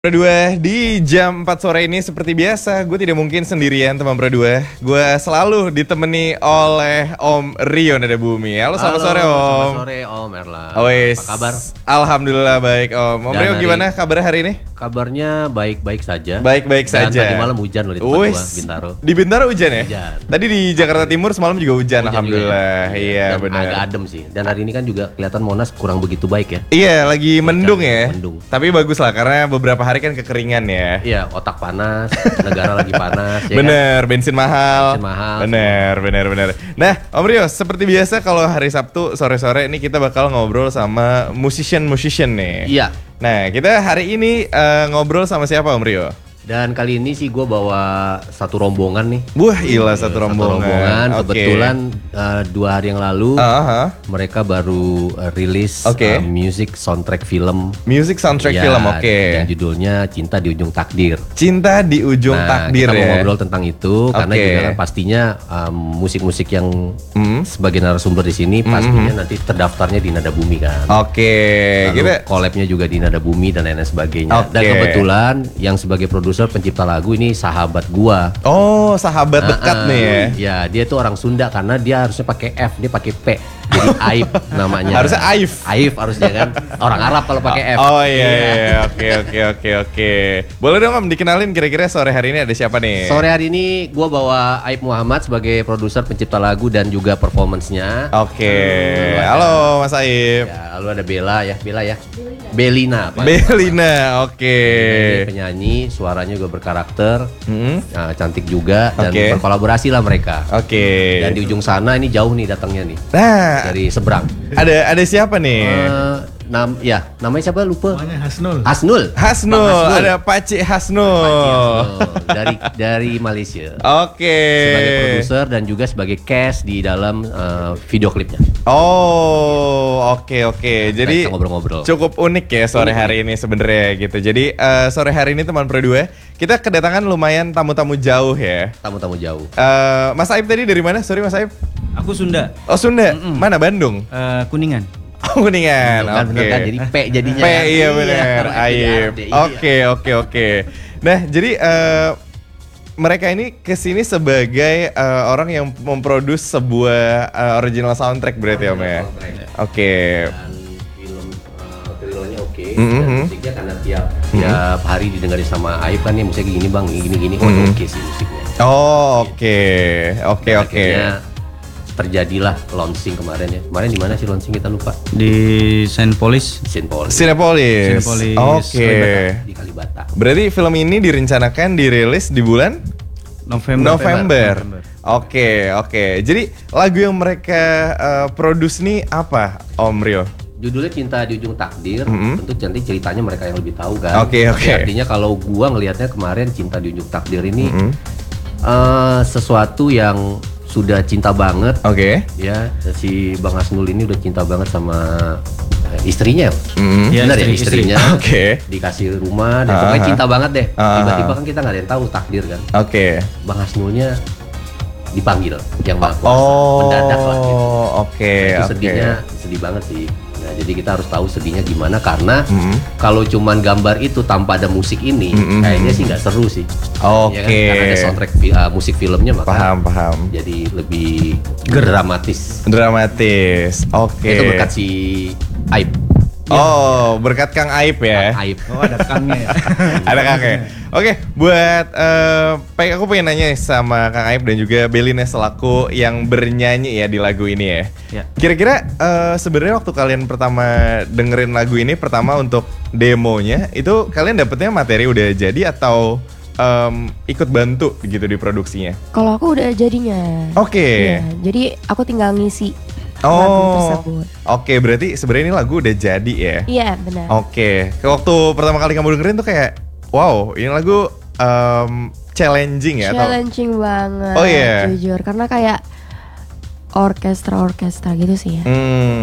Berdua di jam 4 sore ini seperti biasa, gue tidak mungkin sendirian teman berdua. Gue selalu ditemani oleh Om Rio Nada Bumi. Halo, selamat sore Om. Selamat sore Om Erla. Wes, apa kabar? Alhamdulillah baik Om. Om Rio gimana kabarnya hari ini? Kabarnya baik-baik saja. Baik-baik Dan saja. tadi malam hujan loh di tempat gua, Bintaro. Di Bintaro hujan ya? Hujan. Tadi di Jakarta Timur semalam juga hujan, alhamdulillah. Juga, ya. Iya, Dan benar. agak adem sih. Dan hari ini kan juga kelihatan Monas kurang begitu baik ya. Iya, lagi mendung ya. Mendung. Tapi bagus lah karena beberapa hari kan kekeringan ya. Iya, otak panas, negara lagi panas. Ya Bener, bensin mahal. Bensin mahal. Bener. Nah, Om Rio, seperti biasa kalau hari Sabtu sore-sore ini kita bakal ngobrol sama musician nih. Iya. Nah, kita hari ini ngobrol sama siapa Om Rio? Dan kali ini sih gue bawa satu rombongan nih. Wah, gila satu rombongan. Oke. Kebetulan 2 hari yang lalu mereka baru rilis music soundtrack film. Music soundtrack Ya, film, oke. Yang judulnya Cinta di Ujung Takdir. Cinta di Ujung Takdir kita ya. mau ngobrol tentang itu karena juga kan pastinya musik-musik yang sebagai narasumber di sini pastinya nanti terdaftarnya di Nada Bumi kan. Oke. Lalu collabnya juga di Nada Bumi dan lain sebagainya. Dan kebetulan yang sebagai produser pencipta lagu ini sahabat gua. Oh, sahabat dekat nih ya. Ya, dia tuh orang Sunda karena dia harusnya pakai F, dia pakai P. Jadi Aif namanya. Harusnya Aif. Aif harusnya kan. Orang Arab kalau pakai F. Oh iya. Oke. Boleh dong Om dikenalin kira-kira sore hari ini ada siapa nih? Sore hari ini gue bawa Aib Muhammad sebagai produser pencipta lagu dan juga performance-nya. Oke. Halo Mas Aib. Ya, lalu ada Bella ya. Belina. Belina, oke. Dia penyanyi, suaranya juga berkarakter, cantik juga dan berkolaborasi lah mereka. Oke. Dan di ujung sana ini jauh nih datangnya nih. Nah, dari seberang. Ada siapa nih? Namanya siapa lupa? Namanya Hasnul. Ada Paci Hasnul. Dari Malaysia. Oke. Sebagai produser dan juga sebagai cast di dalam video klipnya. Oh, oke. Jadi kita ngobrol-ngobrol. cukup unik ya sore hari ini sebenarnya gitu. Jadi sore hari ini teman berdua kita kedatangan lumayan tamu-tamu jauh ya. Tamu-tamu jauh. Mas Aib tadi dari mana? Sorry Mas Aib. Aku Sunda. Oh Sunda. Mana Bandung? Kuningan. Oh, Kuningan. Oke. Bener kan? Jadi P jadinya. P iya benar. Aib. Oke. Nah, jadi mereka ini kesini sebagai orang yang memproduce sebuah original soundtrack berarti Om ya. Oke. Dan film trailernya oke. Dan musiknya karena tiap hari didengarin sama Aib kan nih musiknya gini bang, gini. Oke sih musiknya. Oh, oke. Akhirnya terjadilah launching kemarin ya. Kemarin di mana sih launching kita lupa? Di Saint Polis. Cinepolis. Oke. Di Kalibata. Berarti film ini direncanakan dirilis di bulan November. Oke. Jadi lagu yang mereka produce nih apa, Om Rio? Judulnya Cinta di Ujung Takdir. Tentu nanti ceritanya mereka yang lebih tahu kan. Oke. Artinya kalau gua ngelihatnya kemarin Cinta di Ujung Takdir ini sesuatu yang sudah cinta banget. Oke. Ya, si Bang Hasnul ini udah cinta banget sama istrinya. Ya, Benar ya istrinya. Oke. Dikasih rumah dan pokoknya cinta banget deh. Tiba-tiba kan kita nggak ada yang tahu takdir kan. Oke. Bang Hasnulnya dipanggil yang Maha Kuasa. Mendadak lah gitu. Oke. Itu sedih banget sih. Nah, jadi kita harus tahu sedihnya gimana karena kalau cuman gambar itu tanpa ada musik ini kayaknya sih nggak seru sih. Oke. Ya kan? Karena ada soundtrack musik filmnya maka paham. jadi lebih dramatis. Oke. Itu berkat si Aib. Oh, berkat Kang Aib ya. Aib. Oh, ada kangnya ya. Ada Kangnya. Oke, buat aku pengen nanya sama Kang Aib dan juga Belina selaku yang bernyanyi ya di lagu ini ya. Ya. Kira-kira sebenarnya waktu kalian pertama dengerin lagu ini pertama untuk demonya itu kalian dapetnya materi udah jadi atau ikut bantu gitu di produksinya? Kalau aku udah jadinya. Oke. Ya, jadi aku tinggal ngisi lagu tersebut. Oke, berarti sebenarnya ini lagu udah jadi ya? Iya, benar. Oke, waktu pertama kali kamu dengerin tuh kayak, wow, ini lagu challenging ya? Challenging banget. Oh iya. Jujur, karena kayak orkestra gitu sih ya.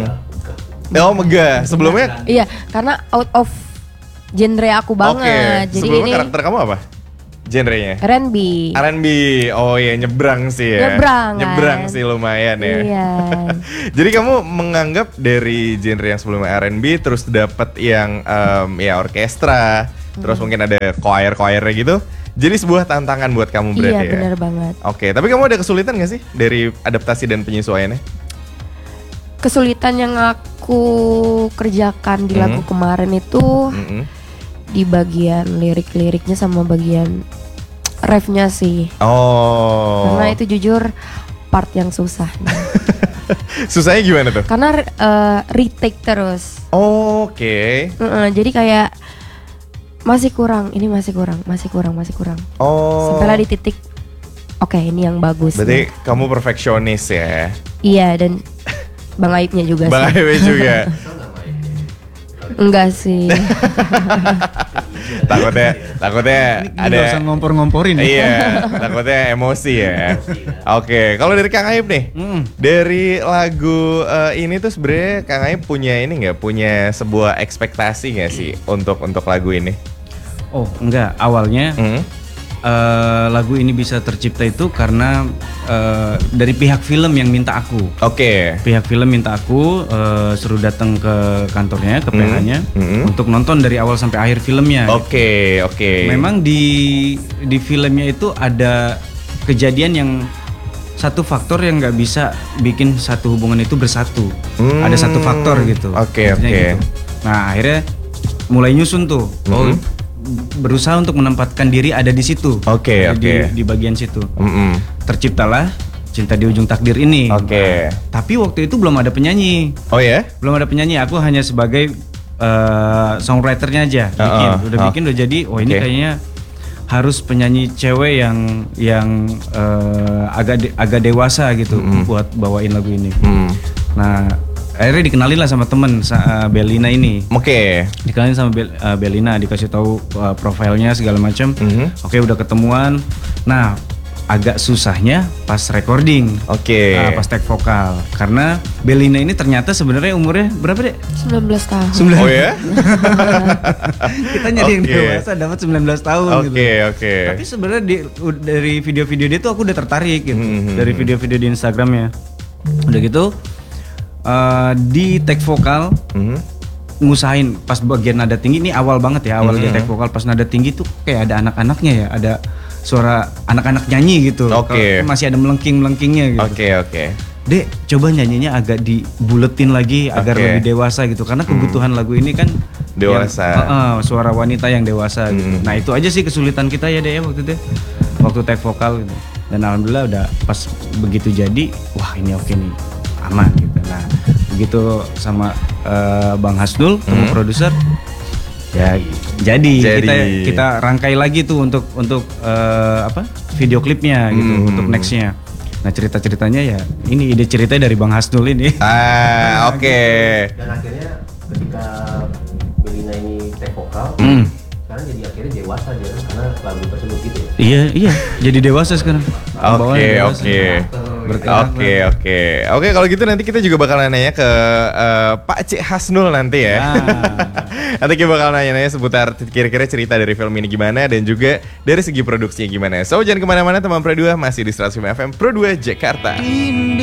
Oh megah. Sebelumnya? Iya, karena out of genre aku banget. Jadi sebelumnya ini karakter kamu apa? Genrenya? R&B. R&B. Oh iya, nyebrang sih ya. Nyebrang sih lumayan ya. Iya. Jadi kamu menganggap dari genre yang sebelumnya R&B terus dapat yang ya orkestra, terus mungkin ada choir-choirnya gitu. Jadi sebuah tantangan buat kamu berarti Iya ya? benar banget. Oke, tapi kamu ada kesulitan gak sih dari adaptasi dan penyesuaiannya? Kesulitan yang aku kerjakan di lagu kemarin itu di bagian lirik-liriknya sama bagian refnya sih. Oh. Karena itu jujur part yang susah. Susahnya gimana tuh? Karena retake terus. Oke. Jadi kayak masih kurang, ini masih kurang. Oh. Sampailah di titik oke, ini yang bagus. Berarti kamu perfeksionis ya? Iya, dan Bang Aibnya juga Bang sih. Aib juga. Enggak sih. takutnya Ini ada. nggak usah ngompor-ngomporin ya. Iya, takutnya emosi ya. Oke, kalau dari Kang Aib nih, dari lagu ini tuh sebenarnya Kang Aib punya ini nggak, punya sebuah ekspektasi nggak sih untuk lagu ini? Oh enggak, awalnya lagu ini bisa tercipta itu karena dari pihak film yang minta aku. Oke. Pihak film minta aku suruh datang ke kantornya, ke PH-nya untuk nonton dari awal sampai akhir filmnya. Oke. Memang di filmnya itu ada kejadian yang satu faktor yang nggak bisa bikin satu hubungan itu bersatu. Ada satu faktor gitu. Oke. Gitu. Nah akhirnya mulai nyusun tuh. Berusaha untuk menempatkan diri ada di situ. Oke. Di bagian situ. Terciptalah Cinta di Ujung Takdir ini. Oke. Tapi waktu itu belum ada penyanyi. Oh ya? Belum ada penyanyi, aku hanya sebagai songwriternya aja. Bikin udah jadi. Oh ini Oke. kayaknya harus penyanyi cewek yang agak dewasa gitu buat bawain lagu ini. Nah akhirnya dikenalin lah sama temen Belina ini. Oke. Dikenalin sama Belina, dikasih tahu profilnya segala macam. Oke udah ketemuan. Nah agak susahnya pas recording. Oke. Pas take vokal karena Belina ini ternyata sebenarnya umurnya berapa deh? 19 tahun. Oh ya? Kita nyari yang Oke. dewasa dapat 19 tahun gitu. Oke. Tapi sebenarnya dari video-video dia tuh aku udah tertarik gitu. Dari video-video di Instagramnya. Udah gitu di take vokal ngusahain pas bagian nada tinggi, ini awal banget ya, awal dia take vokal pas nada tinggi tuh kayak ada anak-anaknya ya, ada suara anak-anak nyanyi gitu. Oke. Masih ada melengking-melengkingnya gitu. Oke. Dek, coba nyanyinya agak dibuletin lagi agar lebih dewasa gitu. Karena kebutuhan lagu ini kan Dewasa. suara wanita yang dewasa gitu. Nah, itu aja sih kesulitan kita ya Dek ya waktu itu. Waktu take vokal gitu. Dan alhamdulillah udah pas begitu jadi, wah ini oke nih. Aman gitu. Nah, begitu sama Bang Hasnul, produser, ya jadi kita rangkai lagi tuh untuk video klipnya gitu untuk nextnya. Nah ceritanya ya ini ide ceritanya dari Bang Hasnul ini. Oke. Dan akhirnya ketika Belina ini take vokal, sekarang jadi akhirnya dewasa dia karena lagu tersebut gitu ya. Iya jadi dewasa sekarang. Oke, kalau gitu nanti kita juga bakal nanya ke Pak Cik Hasnul nanti ya. Nanti kita bakal nanya seputar kira-kira cerita dari film ini gimana dan juga dari segi produksinya gimana. So jangan kemana-mana teman Pro 2, masih di 105 FM Pro 2 Jakarta.